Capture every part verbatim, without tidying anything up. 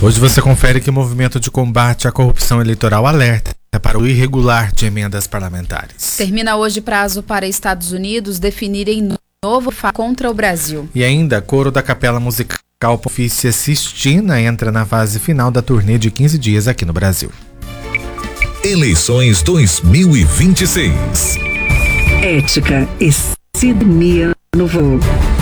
Hoje você confere que o movimento de combate à corrupção eleitoral alerta para o irregular de emendas parlamentares. Termina hoje prazo para Estados Unidos definirem novo fato contra o Brasil. E ainda, coro da Capela Musical Pontifícia Sistina entra na fase final da turnê de quinze dias aqui no Brasil. Eleições dois mil e vinte e seis. Ética e cidadania no voo.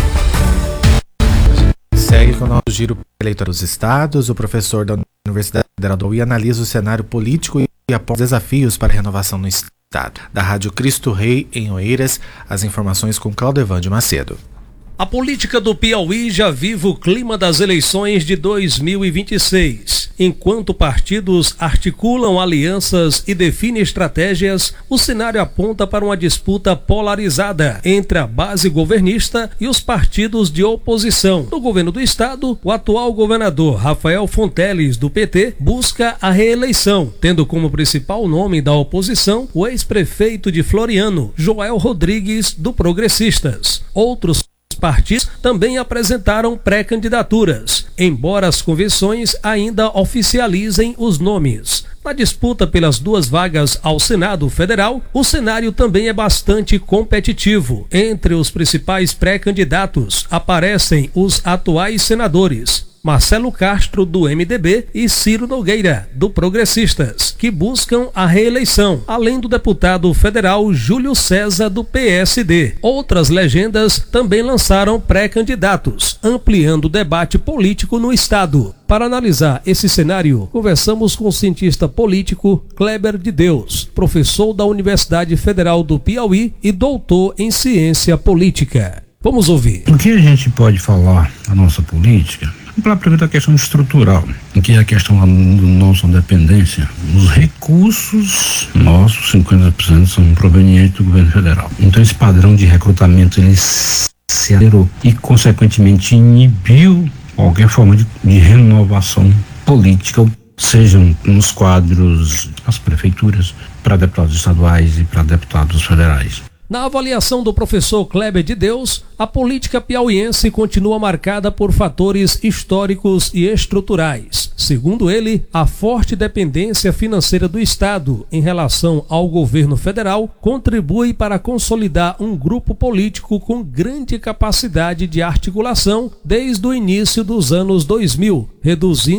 Segue com o nosso giro eleitoral dos estados. O professor da Universidade Federal do Piauí analisa o cenário político e aponta desafios para a renovação no estado. Da Rádio Cristo Rei, em Oeiras, as informações com Claudevande Macedo. A política do Piauí já vive o clima das eleições de dois mil e vinte e seis. Enquanto partidos articulam alianças e definem estratégias, o cenário aponta para uma disputa polarizada entre a base governista e os partidos de oposição. No governo do estado, o atual governador Rafael Fonteles, do P T, busca a reeleição, tendo como principal nome da oposição o ex-prefeito de Floriano, Joel Rodrigues, do Progressistas. Outros partidos também apresentaram pré-candidaturas, embora as convenções ainda oficializem os nomes. Na disputa pelas duas vagas ao Senado Federal, o cenário também é bastante competitivo. Entre os principais pré-candidatos aparecem os atuais senadores Marcelo Castro, do M D B, e Ciro Nogueira, do Progressistas, que buscam a reeleição, além do deputado federal Júlio César, do P S D. Outras legendas também lançaram pré-candidatos, ampliando o debate político no estado. Para analisar esse cenário, conversamos com o cientista político Kleber de Deus, professor da Universidade Federal do Piauí e doutor em ciência política. Vamos ouvir. O que a gente pode falar da nossa política? Para a primeira questão estrutural, que é a questão da nossa dependência. Os recursos nossos, cinquenta por cento, são provenientes do governo federal. Então esse padrão de recrutamento ele se acelerou e consequentemente inibiu qualquer forma de, de renovação política, sejam nos quadros das prefeituras, para deputados estaduais e para deputados federais. Na avaliação do professor Kleber de Deus, a política piauiense continua marcada por fatores históricos e estruturais. Segundo ele, a forte dependência financeira do Estado em relação ao governo federal contribui para consolidar um grupo político com grande capacidade de articulação desde o início dos anos dois mil, reduzindo